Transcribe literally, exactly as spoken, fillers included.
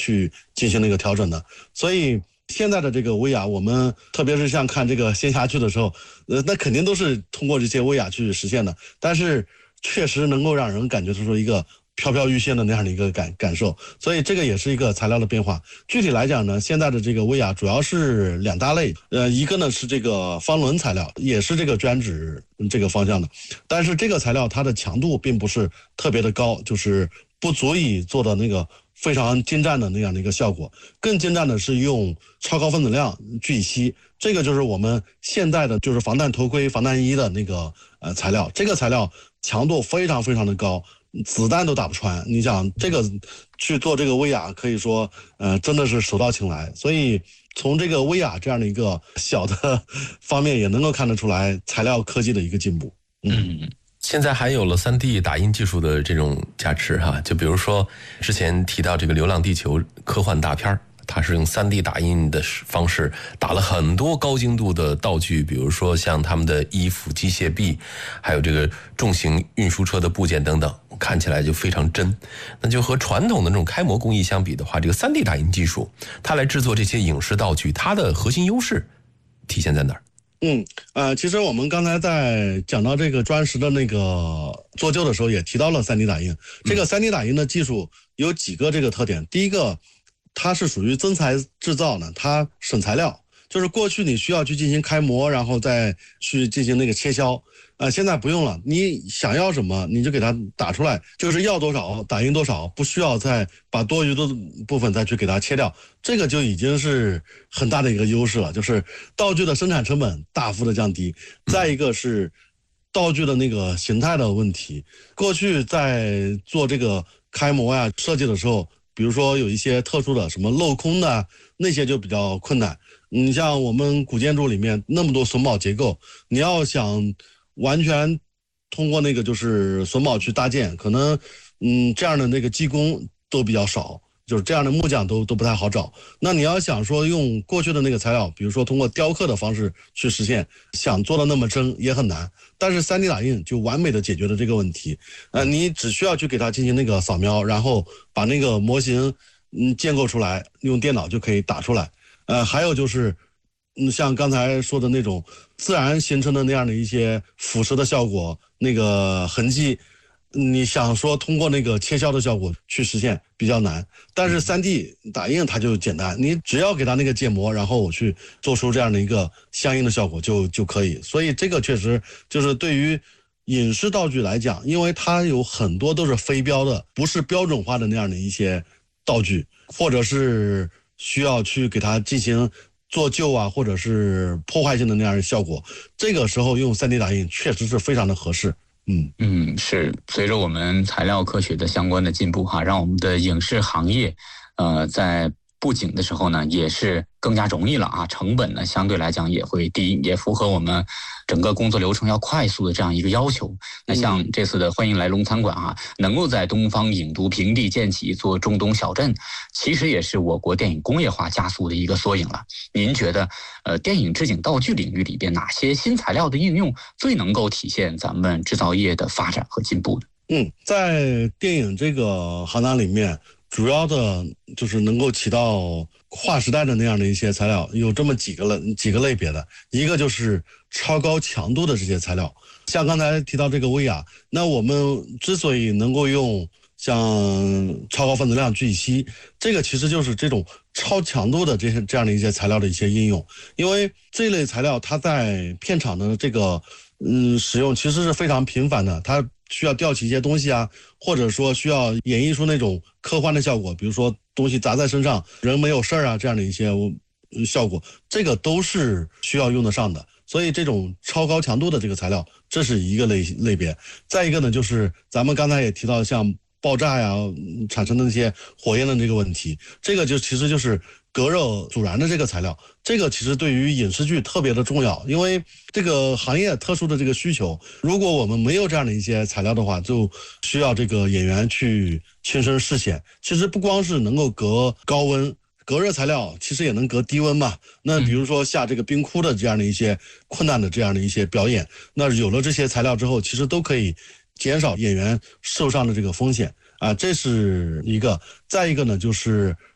去进行那个调整的。所以现在的这个威亚，我们特别是像看这个仙侠剧的时候，呃，那肯定都是通过这些威亚去实现的，但是确实能够让人感觉出一个飘飘欲仙的那样的一个感感受，所以这个也是一个材料的变化。具体来讲呢，现在的这个威亚主要是两大类，呃，一个呢是这个方纶材料，也是这个专指这个方向的，但是这个材料它的强度并不是特别的高，就是不足以做到那个非常精湛的那样的一个效果。更精湛的是用超高分子量聚乙烯，这个就是我们现在的就是防弹头盔、防弹衣的那个呃材料，这个材料强度非常非常的高，子弹都打不穿。你想这个去做这个威亚，可以说呃真的是手到擒来。所以从这个威亚这样的一个小的方面也能够看得出来材料科技的一个进步。 嗯。嗯，现在还有了 三 D 打印技术的这种加持哈，就比如说之前提到这个《流浪地球》科幻大片，它是用 三 D 打印的方式打了很多高精度的道具，比如说像他们的衣服、机械臂，还有这个重型运输车的部件等等，看起来就非常真。那就和传统的那种开模工艺相比的话，这个 三 D 打印技术它来制作这些影视道具，它的核心优势体现在哪儿？ 嗯，呃，其实我们刚才在讲到这个砖石的那个做旧的时候，也提到了 三 D 打印。这个 三 D 打印的技术有几个这个特点，第一个，它是属于增材制造呢，它省材料，就是过去你需要去进行开模，然后再去进行那个切削，呃，现在不用了，你想要什么你就给它打出来，就是要多少打印多少，不需要再把多余的部分再去给它切掉，这个就已经是很大的一个优势了，就是道具的生产成本大幅的降低。再一个是道具的那个形态的问题，过去在做这个开模呀设计的时候，比如说有一些特殊的什么镂空的那些就比较困难。你像我们古建筑里面那么多榫卯结构，你要想完全通过那个就是榫卯去搭建，可能嗯这样的那个技工都比较少，就是这样的木匠都都不太好找。那你要想说用过去的那个材料，比如说通过雕刻的方式去实现，想做的那么真也很难。但是 三 D 打印就完美的解决了这个问题。呃，你只需要去给它进行那个扫描，然后把那个模型嗯建构出来，用电脑就可以打出来。呃，还有就是，嗯，像刚才说的那种自然形成的那样的一些腐蚀的效果，那个痕迹，你想说通过那个切削的效果去实现比较难。但是 三 D 打印它就简单，你只要给它那个建模，然后我去做出这样的一个相应的效果就就可以。所以这个确实就是对于影视道具来讲，因为它有很多都是非标的，不是标准化的那样的一些道具，或者是需要去给它进行做旧啊，或者是破坏性的那样的效果，这个时候用 三 D 打印确实是非常的合适。嗯嗯，是随着我们材料科学的相关的进步哈，让我们的影视行业，呃，在布景的时候呢，也是更加容易了啊，成本呢相对来讲也会低，也符合我们整个工作流程要快速的这样一个要求。那像这次的欢迎来龙餐馆哈，能够在东方影都平地建起一座中东小镇，其实也是我国电影工业化加速的一个缩影了。您觉得，呃，电影制景道具领域里边哪些新材料的应用最能够体现咱们制造业的发展和进步呢？ 嗯，在电影这个行当里面，主要的就是能够起到划时代的那样的一些材料，有这么几个类几个类别的，一个就是超高强度的这些材料，像刚才提到这个威亚，那我们之所以能够用像超高分子量聚乙烯，这个其实就是这种超强度的这些这样的一些材料的一些应用，因为这类材料它在片场的这个嗯使用其实是非常频繁的，它需要吊起一些东西啊，或者说需要演绎出那种科幻的效果，比如说东西砸在身上人没有事儿啊，这样的一些效果，这个都是需要用得上的。所以这种超高强度的这个材料，这是一个类类别。再一个呢，就是咱们刚才也提到像爆炸呀产生的那些火焰的这个问题，这个就其实就是隔热阻燃的这个材料，这个其实对于影视剧特别的重要，因为这个行业特殊的这个需求，如果我们没有这样的一些材料的话，就需要这个演员去亲身试写。其实不光是能够隔高温，隔热材料其实也能隔低温嘛。那比如说下这个冰窟的这样的一些困难的这样的一些表演，那有了这些材料之后，其实都可以减少演员受伤的这个风险啊，这是一个。再一个呢，就是